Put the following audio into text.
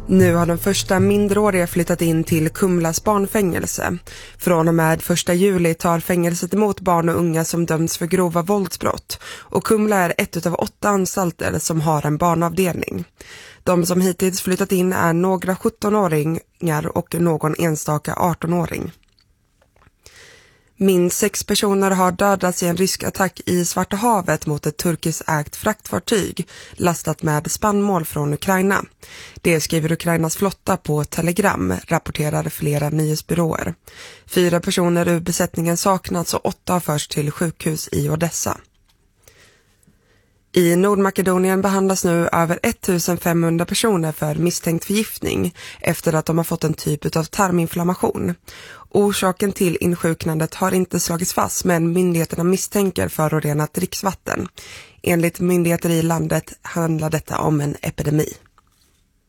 Nu har de första minderåriga flyttat in till Kumlas barnfängelse. Från och med 1 juli tar fängelset emot barn och unga som döms för grova våldsbrott. Och Kumla är ett av 8 anstalter som har en barnavdelning. De som hittills flyttat in är några 17-åringar och någon enstaka 18-åring. Minst 6 personer har dödats i en rysk attack i Svarta havet mot ett turkiskt ägt fraktfartyg lastat med spannmål från Ukraina. Det skriver Ukrainas flotta på Telegram, rapporterar flera nyhetsbyråer. 4 personer ur besättningen saknats och 8 har förts till sjukhus i Odessa. I Nordmakedonien behandlas nu över 1500 personer för misstänkt förgiftning efter att de har fått en typ av tarminflammation. Orsaken till insjuknandet har inte slagits fast, men myndigheterna misstänker förorenat dricksvatten. Enligt myndigheter i landet handlar detta om en epidemi.